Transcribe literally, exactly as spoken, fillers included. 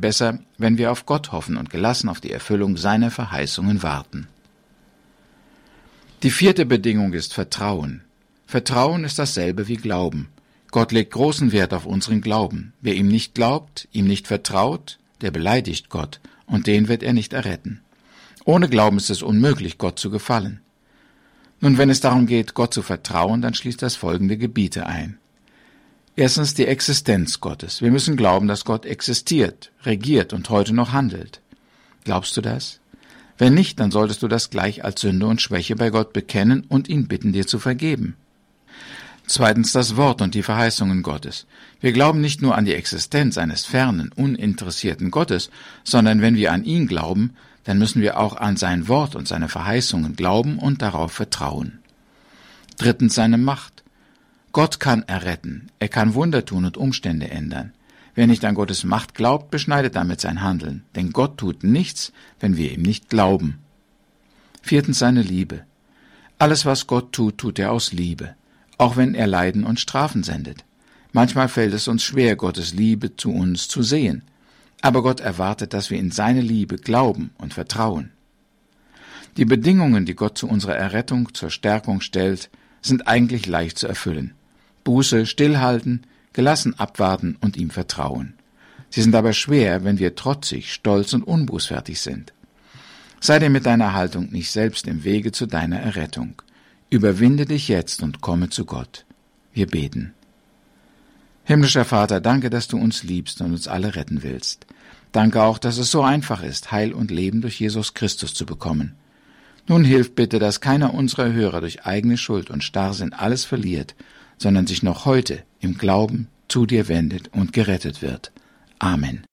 besser, wenn wir auf Gott hoffen und gelassen auf die Erfüllung seiner Verheißungen warten. Die vierte Bedingung ist Vertrauen. Vertrauen ist dasselbe wie Glauben. Gott legt großen Wert auf unseren Glauben. Wer ihm nicht glaubt, ihm nicht vertraut, der beleidigt Gott, und den wird er nicht erretten. Ohne Glauben ist es unmöglich, Gott zu gefallen. Nun, wenn es darum geht, Gott zu vertrauen, dann schließt das folgende Gebiete ein. Erstens die Existenz Gottes. Wir müssen glauben, dass Gott existiert, regiert und heute noch handelt. Glaubst du das? Wenn nicht, dann solltest du das gleich als Sünde und Schwäche bei Gott bekennen und ihn bitten, dir zu vergeben. Zweitens das Wort und die Verheißungen Gottes. Wir glauben nicht nur an die Existenz eines fernen, uninteressierten Gottes, sondern wenn wir an ihn glauben, dann müssen wir auch an sein Wort und seine Verheißungen glauben und darauf vertrauen. Drittens seine Macht. Gott kann erretten, er kann Wunder tun und Umstände ändern. Wer nicht an Gottes Macht glaubt, beschneidet damit sein Handeln, denn Gott tut nichts, wenn wir ihm nicht glauben. Viertens seine Liebe. Alles, was Gott tut, tut er aus Liebe, auch wenn er Leiden und Strafen sendet. Manchmal fällt es uns schwer, Gottes Liebe zu uns zu sehen, aber Gott erwartet, dass wir in seine Liebe glauben und vertrauen. Die Bedingungen, die Gott zu unserer Errettung, zur Stärkung stellt, sind eigentlich leicht zu erfüllen. Buße, stillhalten, gelassen abwarten und ihm vertrauen. Sie sind aber schwer, wenn wir trotzig, stolz und unbußfertig sind. Sei dir mit deiner Haltung nicht selbst im Wege zu deiner Errettung. Überwinde dich jetzt und komme zu Gott. Wir beten. Himmlischer Vater, danke, dass du uns liebst und uns alle retten willst. Danke auch, dass es so einfach ist, Heil und Leben durch Jesus Christus zu bekommen. Nun hilf bitte, dass keiner unserer Hörer durch eigene Schuld und Starrsinn alles verliert, sondern sich noch heute im Glauben zu dir wendet und gerettet wird. Amen.